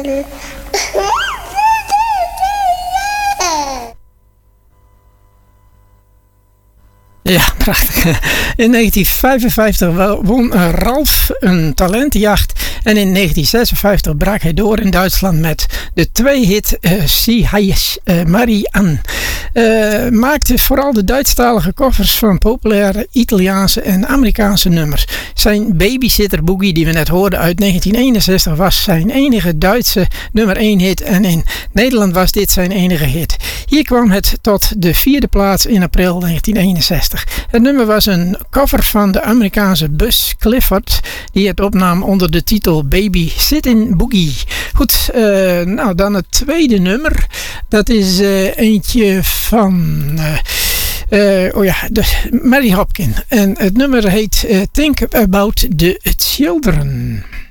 Ja, prachtig. In 1955 won Ralf een talentenjacht en in 1956 brak hij door in Duitsland met de twee-hit Sie heißt Marie-Anne. Maakte vooral de Duitsstalige covers van populaire Italiaanse en Amerikaanse nummers. Zijn Babysitter Boogie, die we net hoorden uit 1961, was zijn enige Duitse nummer 1 hit en in Nederland was dit zijn enige hit. Hier kwam het tot de 4e plaats in april 1961. Het nummer was een cover van de Amerikaanse Buzz Clifford, die het opnam onder de titel Baby Sittin' Boogie. Goed, nou dan het tweede nummer. Dat is eentje van Mary Hopkin. En het nummer heet Think About the Children.